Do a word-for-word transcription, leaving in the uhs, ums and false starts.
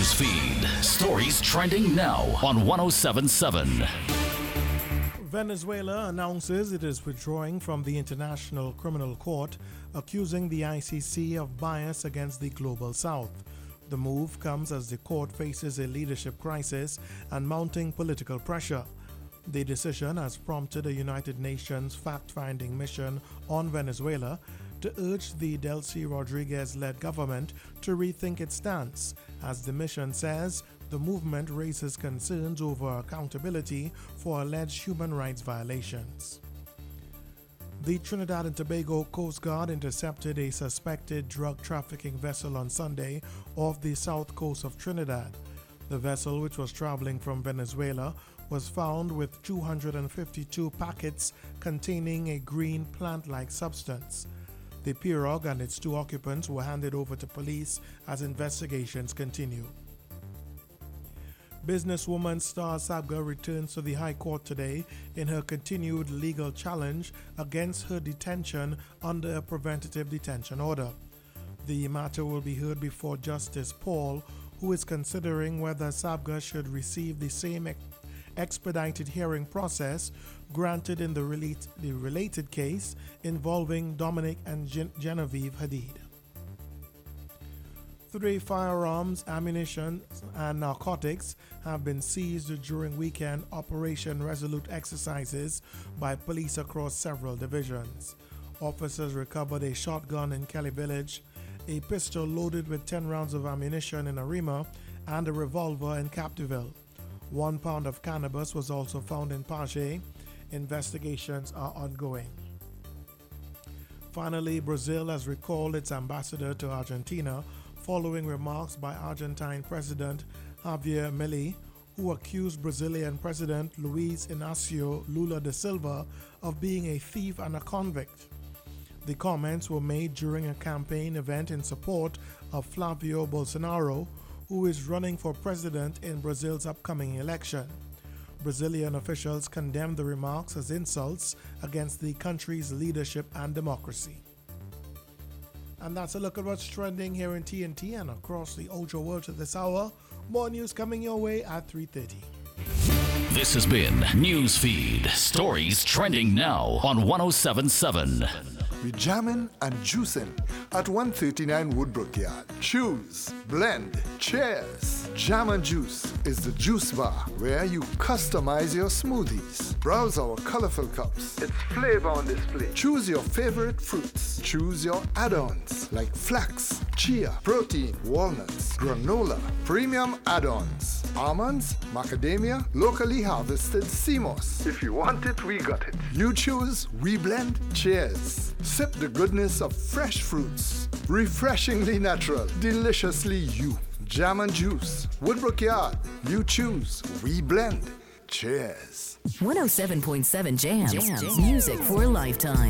News feed. Stories trending now on one oh seven point seven. Venezuela announces it is withdrawing from the International Criminal Court, accusing the I C C of bias against the Global South. The move comes as the court faces a leadership crisis and mounting political pressure. The decision has prompted a United Nations fact-finding mission on Venezuela to urge the Delcy Rodriguez-led government to rethink its stance. As the mission says, the movement raises concerns over accountability for alleged human rights violations. The Trinidad and Tobago Coast Guard intercepted a suspected drug trafficking vessel on Sunday off the south coast of Trinidad. The vessel, which was traveling from Venezuela, was found with two hundred fifty-two packets containing a green plant-like substance. The pirogue and its two occupants were handed over to police as investigations continue. Businesswoman Star Sabga returns to the High Court today in her continued legal challenge against her detention under a preventative detention order. The matter will be heard before Justice Paul, who is considering whether Sabga should receive the same ex- expedited hearing process granted in the, relate- the related case involving Dominic and Gen- Genevieve Hadid. Three firearms, ammunition, and narcotics have been seized during weekend Operation Resolute exercises by police across several divisions. Officers recovered a shotgun in Kelly Village, a pistol loaded with ten rounds of ammunition in Arima, and a revolver in Capdeville. One pound of cannabis was also found in Paget. Investigations are ongoing. Finally, Brazil has recalled its ambassador to Argentina following remarks by Argentine President Javier Milei, who accused Brazilian President Luiz Inácio Lula da Silva of being a thief and a convict. The comments were made during a campaign event in support of Flavio Bolsonaro, who is running for president in Brazil's upcoming election. Brazilian officials condemned the remarks as insults against the country's leadership and democracy. And that's a look at what's trending here in T N T and across the Ojo world at this hour. More news coming your way at three thirty. This has been Newsfeed. Stories trending now on one oh seven point seven. We're jamming and juicing at one thirty-nine Woodbrook Yard. Choose, blend, cheers. Jam and Juice is the juice bar where you customize your smoothies. Browse our colorful cups. It's flavor on display. Choose your favorite fruits. Choose your add-ons like flax, chia, protein, walnuts, granola, premium add-ons, almonds, macadamia, locally harvested sea moss. If you want it, we got it. You choose, we blend, cheers. Sip the goodness of fresh fruits. Refreshingly natural, deliciously you. Jam and Juice, Woodbrook Yard. You choose, we blend. Cheers. one oh seven point seven Jams. Jams. Music for a lifetime.